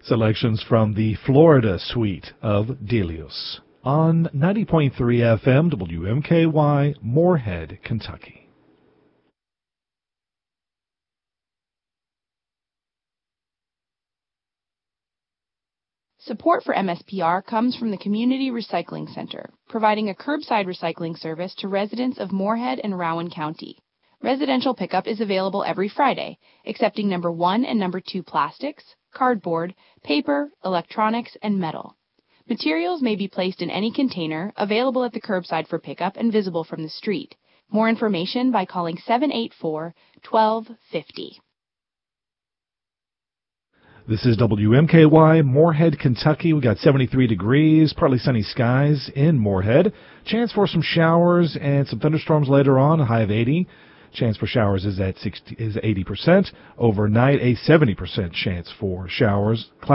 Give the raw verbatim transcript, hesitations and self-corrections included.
Selections from the Florida suite of Delius on ninety point three F M W M K Y, Moorhead, Kentucky. Support for M S P R comes from the Community Recycling Center, providing a curbside recycling service to residents of Moorhead and Rowan County. Residential pickup is available every Friday, accepting number one and number two plastics, cardboard, paper, electronics, and metal. Materials may be placed in any container, available at the curbside for pickup and visible from the street. More information by calling seven eight four, one two five zero. This is W M K Y, Moorhead, Kentucky. We got seventy-three degrees, partly sunny skies in Moorhead. Chance for some showers and some thunderstorms later on, a high of eighty. Chance for showers is at sixty, is eighty percent. Overnight, a seventy percent chance for showers.